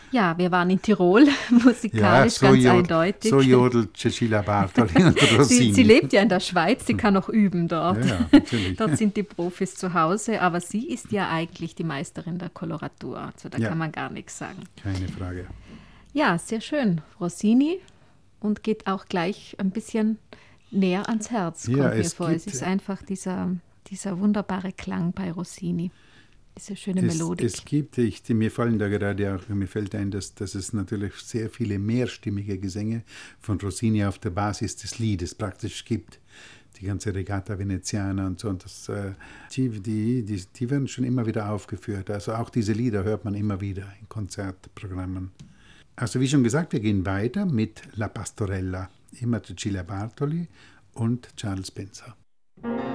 Ja, wir waren in Tirol, musikalisch ganz eindeutig. So jodelt Cecilia Bartoli und Rossini. Sie lebt ja in der Schweiz, sie kann auch üben dort. Ja, natürlich. Dort sind die Profis zu Hause, aber sie ist ja eigentlich die Meisterin der Koloratur, also da kann man gar nichts sagen. Keine Frage. Ja, sehr schön. Rossini und geht auch gleich ein bisschen näher ans Herz, kommt mir vor. Es ist einfach dieser wunderbare Klang bei Rossini. Diese schöne Melodik. Mir fällt ein, dass es natürlich sehr viele mehrstimmige Gesänge von Rossini auf der Basis des Liedes praktisch gibt. Die ganze Regatta Veneziana und so. Und die werden schon immer wieder aufgeführt. Also auch diese Lieder hört man immer wieder in Konzertprogrammen. Also wie schon gesagt, wir gehen weiter mit La Pastorella. Immer Cecilia Bartoli und Charles Spencer.